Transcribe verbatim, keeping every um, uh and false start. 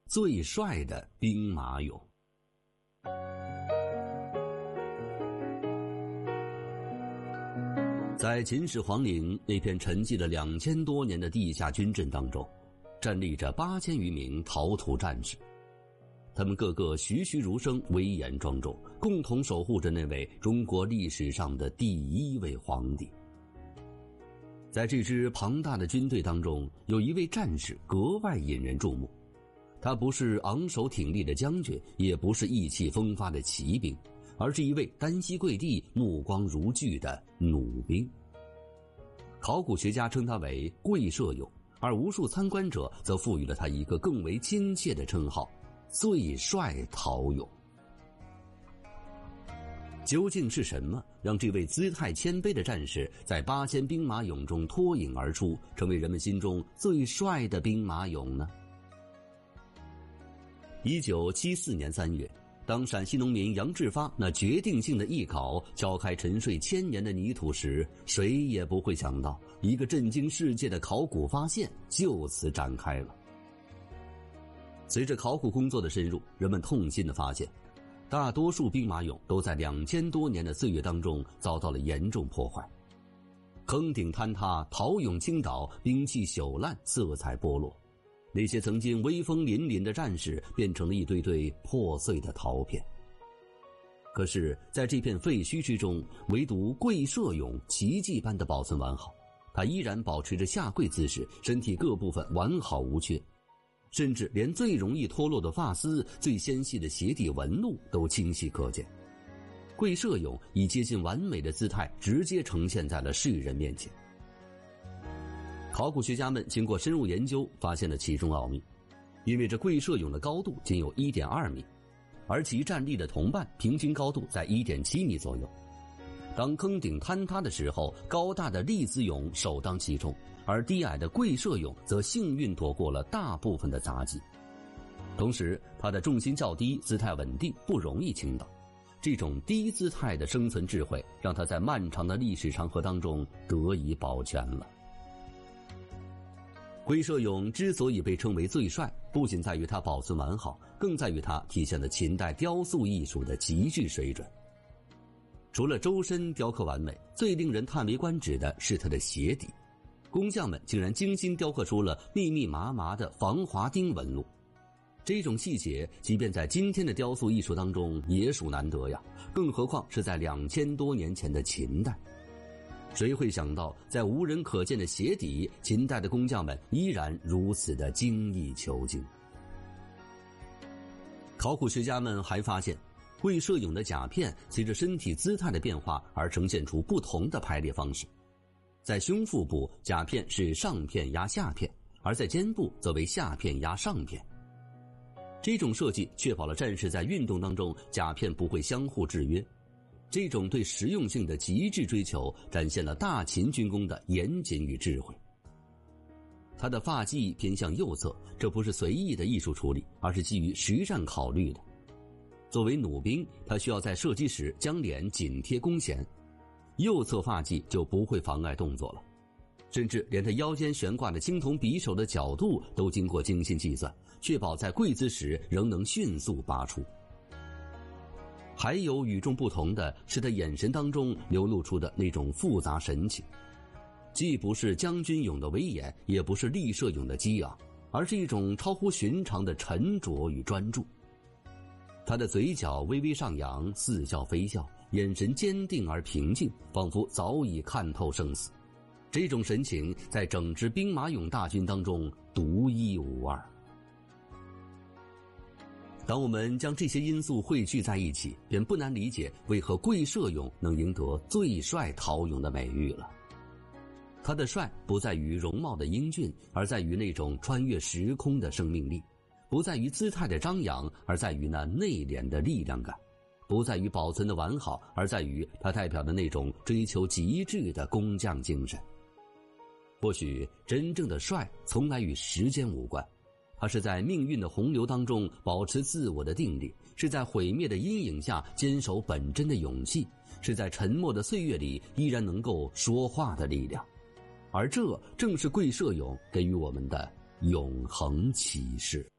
最帅的兵马俑。在秦始皇陵那片沉寂了两千多年的地下军阵当中，站立着八千余名陶土战士，他们个个栩栩如生，威严庄重，共同守护着那位中国历史上的第一位皇帝。在这支庞大的军队当中，有一位战士格外引人注目，他不是昂首挺立的将军，也不是意气风发的骑兵，而是一位单膝跪地、目光如炬的弩兵。考古学家称他为贵社俑，而无数参观者则赋予了他一个更为亲切的称号——最帅陶俑。究竟是什么让这位姿态谦卑的战士在八千兵马俑中脱颖而出，成为人们心中最帅的兵马俑呢？一九七四年三月，当陕西农民杨志发那决定性的一考敲开沉睡千年的泥土时，谁也不会想到，一个震惊世界的考古发现就此展开了。随着考古工作的深入，人们痛心地发现，大多数兵马俑都在两千多年的岁月当中遭到了严重破坏，坑顶坍塌，陶俑倾倒，兵器朽烂，色彩剥落。那些曾经威风凛凛的战士变成了一堆堆破碎的陶片。可是在这片废墟之中，唯独贵社俑奇迹般的保存完好，他依然保持着下跪姿势，身体各部分完好无缺，甚至连最容易脱落的发丝、最纤细的鞋底纹路都清晰可见。贵社俑以接近完美的姿态直接呈现在了世人面前。考古学家们经过深入研究，发现了其中奥秘。因为这贵社俑的高度仅有 一点二米，而其站立的同伴平均高度在 一点七米左右。当坑顶坍塌的时候，高大的立姿俑首当其冲，而低矮的贵社俑则幸运躲过了大部分的杂技。同时，它的重心较低，姿态稳定，不容易倾倒。这种低姿态的生存智慧，让它在漫长的历史长河当中得以保全了。贵社俑之所以被称为最帅，不仅在于它保存完好，更在于它体现了秦代雕塑艺术的极致水准。除了周身雕刻完美，最令人叹为观止的是它的鞋底。工匠们竟然精心雕刻出了密密麻麻的防滑钉纹路。这种细节即便在今天的雕塑艺术当中也属难得呀，更何况是在两千多年前的秦代。谁会想到，在无人可见的鞋底，秦代的工匠们依然如此的精益求精。考古学家们还发现，贵社俑的甲片随着身体姿态的变化而呈现出不同的排列方式。在胸腹部，甲片是上片压下片，而在肩部则为下片压上片。这种设计确保了战士在运动当中甲片不会相互制约。这种对实用性的极致追求，展现了大秦军工的严谨与智慧。他的发髻偏向右侧，这不是随意的艺术处理，而是基于实战考虑的。作为弩兵，他需要在射击时将脸紧贴弓弦，右侧发髻就不会妨碍动作了。甚至连他腰间悬挂的青铜匕首的角度都经过精心计算，确保在跪姿时仍能迅速拔出。还有与众不同的是，他眼神当中流露出的那种复杂神情，既不是将军俑的威严，也不是立社俑的激昂，而是一种超乎寻常的沉着与专注。他的嘴角微微上扬，似笑非笑，眼神坚定而平静，仿佛早已看透生死。这种神情在整支兵马俑大军当中独一无二。当我们将这些因素汇聚在一起，便不难理解为何贵社俑能赢得最帅陶俑的美誉了。他的帅不在于容貌的英俊，而在于那种穿越时空的生命力；不在于姿态的张扬，而在于那内敛的力量感；不在于保存的完好，而在于它代表的那种追求极致的工匠精神。或许真正的帅从来与时间无关，他是在命运的洪流当中保持自我的定力，是在毁灭的阴影下坚守本真的勇气，是在沉默的岁月里依然能够说话的力量。而这正是贵社俑给予我们的永恒启示。